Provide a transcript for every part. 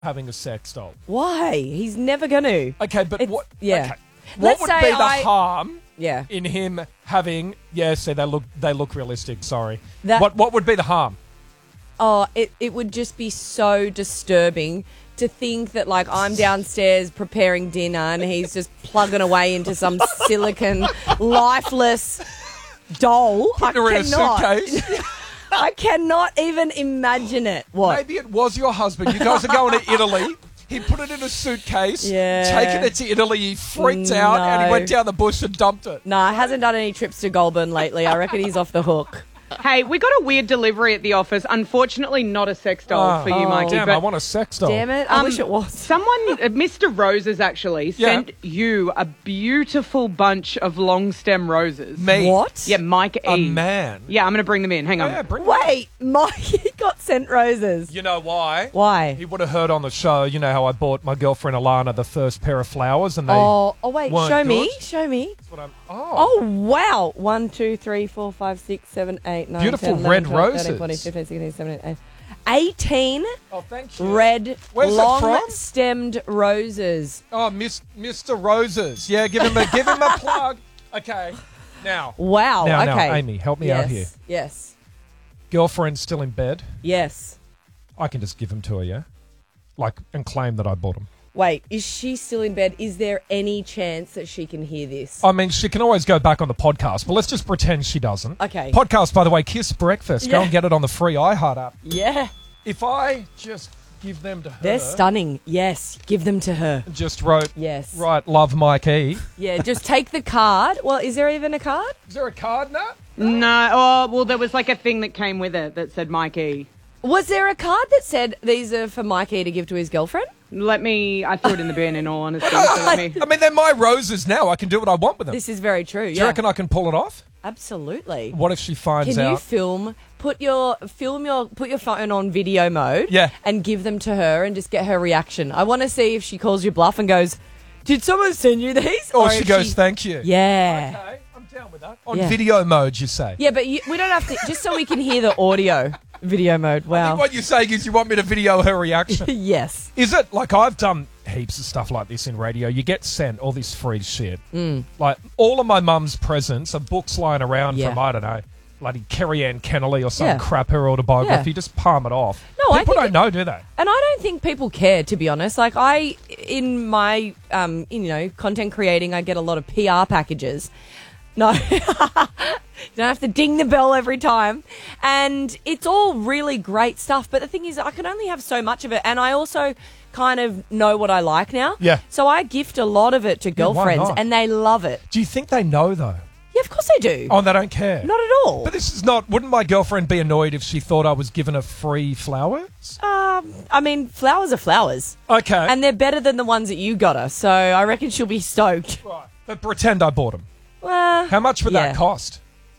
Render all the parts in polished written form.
having a sex doll. Why? He's never going to. Okay, but what? Yeah. Okay. What Let's would say be the harm? Yeah. In him having, see, they look realistic. Sorry. That- What would be the harm? Oh, it would just be so disturbing to think that, like, I'm downstairs preparing dinner and he's just plugging away into some silicon, lifeless doll. Put her in a suitcase. I cannot even imagine it. What? Maybe it was your husband. You guys are going to Italy. He put it in a suitcase, taken it to Italy, he freaked out, and he went down the bush and dumped it. Nah, hasn't done any trips to Goulburn lately. I reckon he's off the hook. Hey, we got a weird delivery at the office. Unfortunately, not a sex doll for you, Mikey. Damn, but I want a sex doll. Damn it, I wish it was. Someone, Mr. Roses actually, sent you a beautiful bunch of long stem roses. Me? What? Yeah, Mike E. A man? Yeah, I'm going to bring them in. Hang on. Yeah, bring Wait, Mikey got sent roses. You know why? Why? He would have heard on the show, you know how I bought my girlfriend Alana the first pair of flowers and they wait, weren't show me. good? Show me. That's what I'm, Oh, wow. 1, 2, 3, 4, 5, 6, 7, 8, 9, Beautiful 10, 11, red 12, 13, roses. 14, 15, 16, 17, 18 Oh, thank you. red Where's it from? long-stemmed roses. Oh, Mr. Roses. Yeah, give him a plug. Okay. Now, Wow, okay. Amy, help me out here. Yes, Girlfriend's still in bed. yes. I can just give them to her, yeah? Like, and claim that I bought them. Wait, is she still in bed? Is there any chance that she can hear this? I mean, she can always go back on the podcast, but let's just pretend she doesn't. Okay. Podcast, by the way, Kiss Breakfast. Go Yeah. and get it on the free iHeart app. Yeah. If I just give them to her. They're stunning. Yes, give them to her. Just wrote, Yes. right, love Mike E. Yeah, just take the card. Well, is there even a card? Is there a card now? No, well, there was like a thing that came with it that said Mike E. Was there a card that said these are for Mikey to give to his girlfriend? I threw it in the bin in all honesty. So let me... I mean, they're my roses now. I can do what I want with them. This is very true. Do you reckon I can pull it off? Absolutely. What if she finds Can out? you put your phone on video mode, Yeah. and give them to her and just get her reaction. I want to see if she calls you bluff and goes, "Did someone send you these?" Or she if goes, thank you. Yeah. Okay, I'm down with that. On Yeah. video mode, you say? Yeah, but we don't have to, just so we can hear the audio. Video mode. I Wow. think what you're saying is you want me to video her reaction. Yes. Is it, like, I've done heaps of stuff like this in radio. You get sent all this free shit. Like, all of my mum's presents are books lying around Yeah. from, I don't know, bloody Kerry Ann Kennelly or some Yeah. crap, her autobiography. Yeah. Just palm it off. No, I People think don't know, do they? And I don't think people care, to be honest. Like, in my, content creating, I get a lot of PR packages. No, you don't have to ding the bell every time. And it's all really great stuff. But the thing is, I can only have so much of it. And I also kind of know what I like now. Yeah. So I gift a lot of it to why girlfriends, not? and they love it. Do you think they know, though? Yeah, of course they do. Oh, they don't care? Not at all. But this is not... Wouldn't my girlfriend be annoyed if she thought I was giving her free flowers? I mean, flowers are flowers. Okay. And they're better than the ones that you got her. So I reckon she'll be stoked. Right. But pretend I bought them. Well, How much would that cost?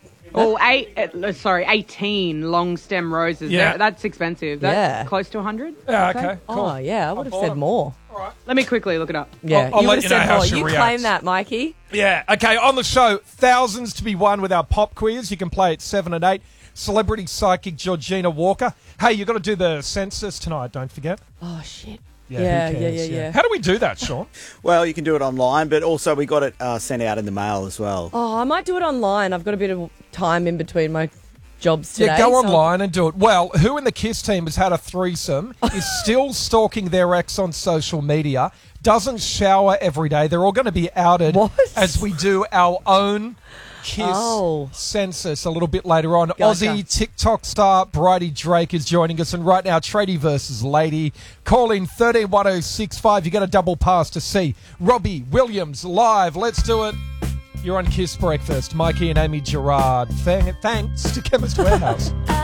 18 long stem roses. Yeah. That's expensive. That's Yeah. close to 100. Yeah, okay. Cool. Oh, yeah, I would have bought said them. more. Let me quickly look it up. Yeah, I'll you let would you have know said how more. she You reacts. claim that, Mikey. Yeah, okay, on the show, thousands to be won with our pop quiz. You can play at 7 and 8. Celebrity psychic Georgina Walker. Hey, you got to do the census tonight, don't forget. Oh, shit. who Yeah. cares? How do we do that, Sean? Well, you can do it online, but also we got it sent out in the mail as well. Oh, I might do it online. I've got a bit of time in between my jobs today. Yeah, go so- online and do it. Well, who in the KISS team has had a threesome, is still stalking their ex on social media, doesn't shower every day. They're all going to be outed What? as we do our own KISS Oh. census a little bit later on. Gotcha. Aussie TikTok star Bridie Drake is joining us, and right now, Tradie versus Lady. Call in 131065. You get a double pass to see Robbie Williams live. Let's do it. You're on KISS Breakfast. Mikey and Amy Gerard. Thanks to Chemist Warehouse.